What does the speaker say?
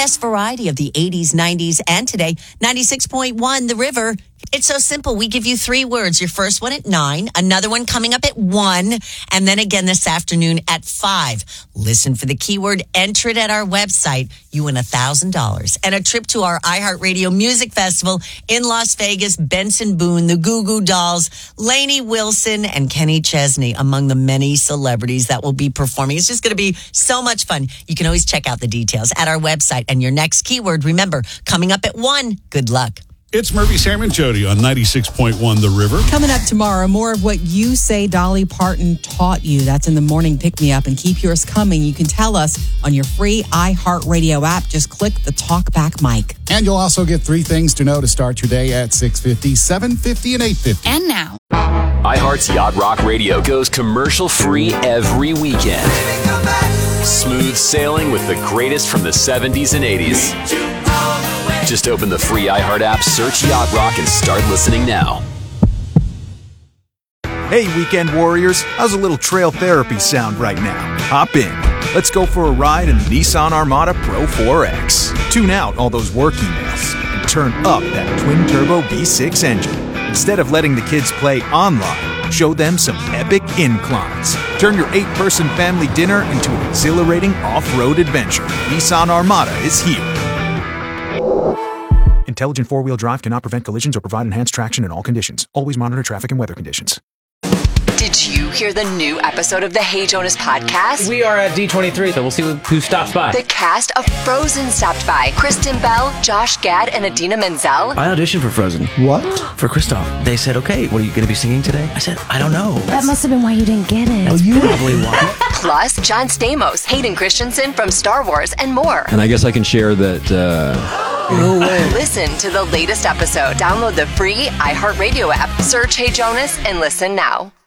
best variety of the 80s, 90s, and today. 96.1 The River. It's so simple. We give you 3 words. Your first one at 9, another one coming up at 1, and then again this afternoon at 5. Listen for the keyword, enter it at our website. You win $1,000 and a trip to our iHeartRadio Music Festival in Las Vegas. Benson Boone, the Goo Goo Dolls, Lainey Wilson, and Kenny Chesney among the many celebrities that will be performing. It's just going to be so much fun. You can always check out the details at our website. And your next keyword, remember, coming up at 1. Good luck. It's Murphy, Sam, and Jody on 96.1 The River. Coming up tomorrow, more of what you say Dolly Parton taught you. That's in the morning pick-me-up. And keep yours coming. You can tell us on your free iHeartRadio app. Just click the talkback mic. And you'll also get 3 things to know to start your day at 6:50, 7:50, and 8:50. And now, iHeart's Yacht Rock Radio goes commercial-free every weekend. Smooth sailing with the greatest from the 70s and 80s. Just open the free iHeart app, search Yacht Rock, and start listening now. Hey, weekend warriors, how's a little trail therapy sound right now? Hop in. Let's go for a ride in the Nissan Armada Pro 4X. Tune out all those work emails and turn up that twin-turbo V6 engine. Instead of letting the kids play online, show them some epic inclines. Turn your 8-person family dinner into an exhilarating off-road adventure. Nissan Armada is here. Intelligent 4-wheel drive cannot prevent collisions or provide enhanced traction in all conditions. Always monitor traffic and weather conditions. did you hear the new episode of the Hey Jonas podcast? We are at D23, so we'll see who stops by. The cast of Frozen stopped by. Kristen Bell, Josh Gad, and Idina Menzel. I auditioned for Frozen. What? For Kristoff. They said, okay, what are you going to be singing today? I said, I don't know. That must have been why you didn't get it. That's probably why. Plus, John Stamos, Hayden Christensen from Star Wars, and more. And I guess I can share that... No way. Listen to the latest episode. Download the free iHeartRadio app. Search Hey Jonas and listen now.